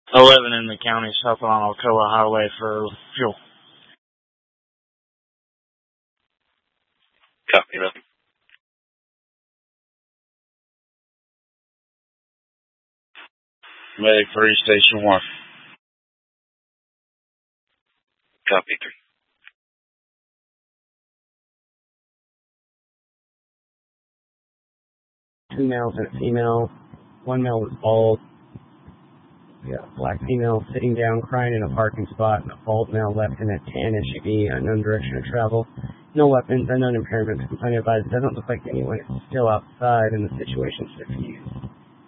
11 in the county south on Alcoa Highway for fuel. Copy that. Medic 3, Station 1. Copy 3. 2 males and a female. One male was bald. We got a black female sitting down crying in a parking spot, and a bald male left in a tan SUV, unknown direction of travel. No weapons, unknown impairments. Complaint advised it doesn't look like anyone is still outside, and the situation's diffused.